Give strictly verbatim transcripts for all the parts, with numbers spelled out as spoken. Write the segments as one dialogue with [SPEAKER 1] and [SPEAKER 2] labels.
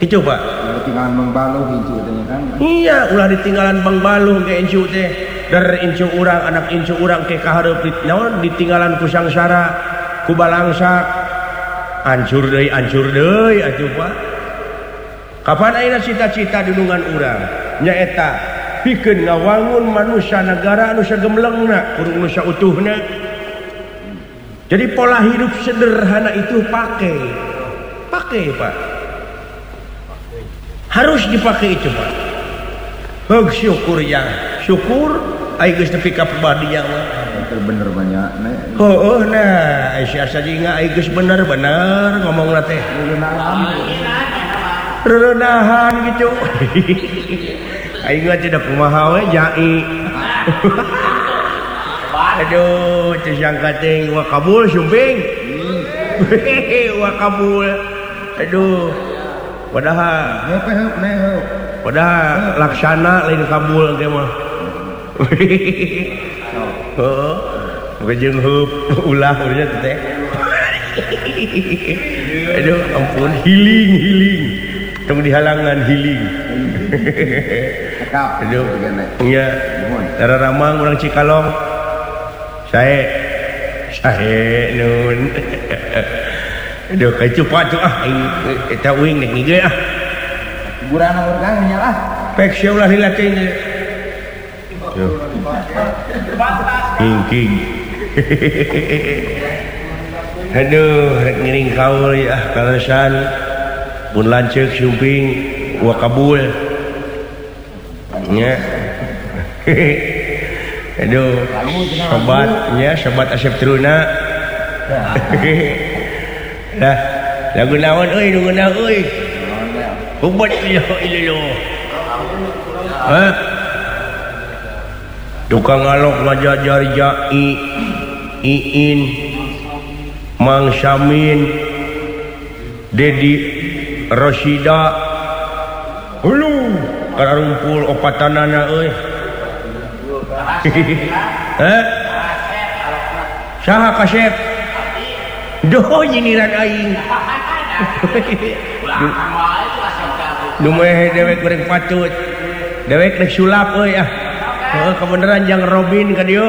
[SPEAKER 1] Itu Pak.
[SPEAKER 2] Tinggalan Bang Baluh incu katanya kan.
[SPEAKER 1] Iya, ulah ditinggalan Bang Baluh ke incu teh. Dar incu urang anak incu urang ke kahareup naon ditinggalan ku sangsara ku balangsak. Hancur deui, hancur deui atuh Pak. Kapan ayeuna cita-cita dudungan urang? Nyaeta pikeun ngawangun manusia negara anu sagemlengna kurung nu sautuhna. Jadi pola hidup sederhana itu pakai. Pakai Pak. Harus dipakai itu Pak. Heg syukur ya. Syukur ai geus nepi ka pabadian mah.
[SPEAKER 2] Bener banyak nih.
[SPEAKER 1] Oh, oh nah, Aisyah saja nggak ai geus bener-bener ngomongna teh. Rerenahan gitu. Aing mah tidak kumaha we jai. Aduh, tersangka teh wa kabul sumping. Wa kabul. Aduh. Padahal
[SPEAKER 2] heup heup neh heup.
[SPEAKER 1] Padahal laksana lain kabul teh mah. Oh. Bukan jeung heup ulah urang teh. Aduh, ampun healing healing. Tong dihalangan healing.
[SPEAKER 2] Cakap.
[SPEAKER 1] Aduh. Nya. Tara ramang urang Cikalong. Sae. Sae nun. Aduh, kai cepat tuh ah eta uing nek nige ah.
[SPEAKER 2] Hiburan urang nya lah.
[SPEAKER 1] Pek sia ulah dilatih. Yo. King. Aduh, rek ngiring kaul ya kalesan. Pun lanceuk sumping wa kabul. Nya. Aduh, sobat nya sobat Asep Truna. Dah, lagu naon euy nu ngeunah euy. Ubat ilah ilah. Hah? Tukang ngalok ngajajari jai Iin Mang Samin Dedi Rosida hulu kararumpul opatanana euy. Hah? Saha kasep? Doh nyiniran aing. Nu meh dewek goreng patut. Dewek rek sulap euy ah. Heeh kebenaran jang Robin ka dieu.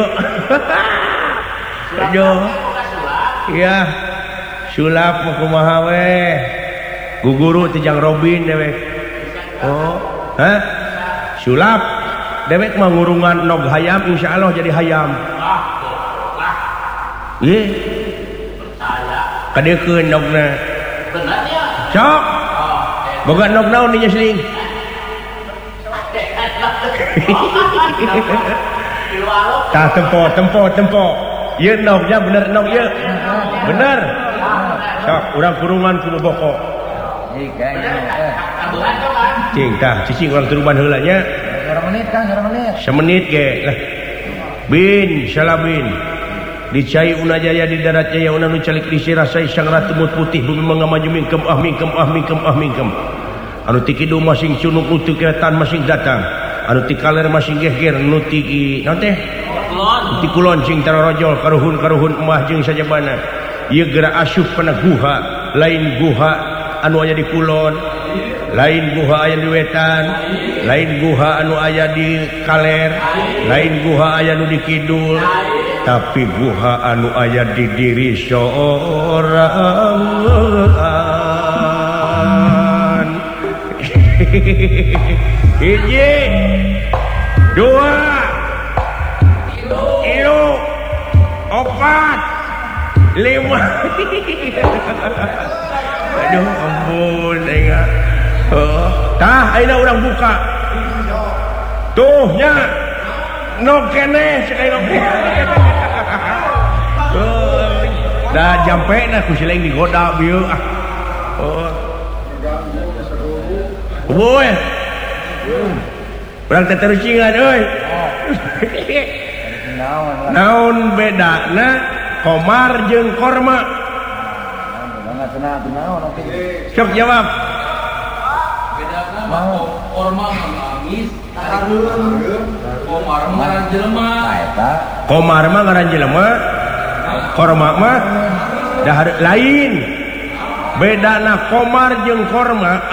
[SPEAKER 1] Aduh. Iya. Sulap mah kumaha we? Guguru teh jang Robin dewek. Oh, hah? Sulap. Dewek mah ngurungan nog hayam insyaallah jadi hayam. Ieu. Kadeukeun nogna. Bener nya. Sok. Boga nog naon nya seling. Tah tempo tempo tempo. Ieu nognya bener nog ieu. Bener. Sok urang kurungan ku boko. Cing tah cicing urang turuban heula nya.
[SPEAKER 2] Berapa menit Kang? Berapa menit?
[SPEAKER 1] Semenit ge lah. Bin salabin. Dicai una jaya di darat jaya una nu calik disirasai sang ratu mut putih bumi mengamaju mingkem ah mingkem ah mingkem ah mingkem anu tikidu masing cunuk utu keretan masing datang anu tikaler masing geger nu tiki naon teh ti kulon cing tarorojol karuhun karuhun emah jeung sajabana ieu geura asup kana guha lain guha anu aya di kulon lain guha aya di wetan lain guha anu aya di kaler lain guha aya nu di kidul tapi guha anu aya di diri seorang. Hiji, dua, tilu, opat, lima. Aduh ampun, enggak. Oh, tah, ayeuna urang buka. Tuh nya. No kene sekali no kene. Dah jampe na ku sileng digoda bieu ah. Oh. Boy. Urang teh terucingan euy. Naon bedana komar jeung korma? Sok jawab.
[SPEAKER 3] Bedana korma nangis, komar mah ngaran jelema.
[SPEAKER 1] Komar mah ngaran jelema. Korma mah dah lain. Bedana komar jeung korma